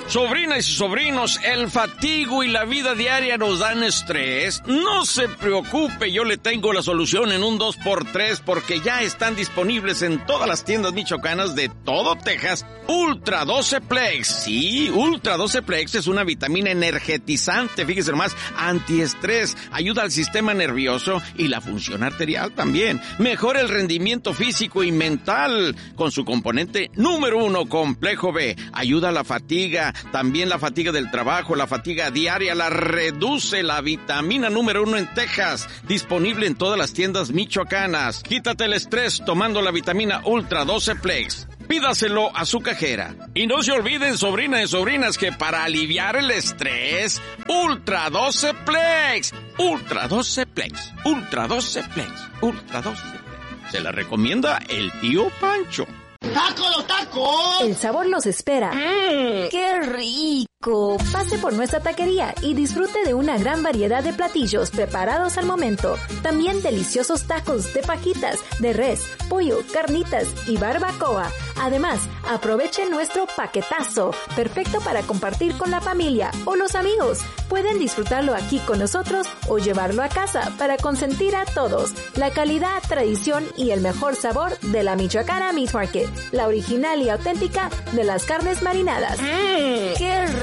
Sobrinas y sobrinos, el fatigo y la vida diaria nos dan estrés. No se preocupe, yo le tengo la solución en un 2x3 porque ya están disponibles en todas las tiendas michoacanas de todo Texas. Ultra 12 Plex. Sí, Ultra 12 Plex es una vitamina energetizante, fíjese nomás, antiestrés, ayuda al sistema nervioso y la función arterial también. Mejora el rendimiento físico y mental con su componente número 1, complejo B. Ayuda a la fatiga, también la fatiga del trabajo, la fatiga diaria, la reduce. La vitamina número 1 en Texas, disponible en todas las tiendas michoacanas. Quítate el estrés tomando la vitamina Ultra 12 Plex. Pídaselo a su cajera. Y no se olviden, sobrinas y sobrinas, que para aliviar el estrés, Ultra 12 Plex. Ultra 12 Plex. Ultra 12 Plex. Ultra 12 Plex. Se la recomienda el tío Pancho. ¡Taco, los tacos! El sabor los espera. ¡Qué rico! Pase por nuestra taquería y disfrute de una gran variedad de platillos preparados al momento. También deliciosos tacos de fajitas, de res, pollo, carnitas y barbacoa. Además, aproveche nuestro paquetazo, perfecto para compartir con la familia o los amigos. Pueden disfrutarlo aquí con nosotros o llevarlo a casa para consentir a todos. La calidad, tradición y el mejor sabor de la Michoacana Meat Market. La original y auténtica de las carnes marinadas. ¡Qué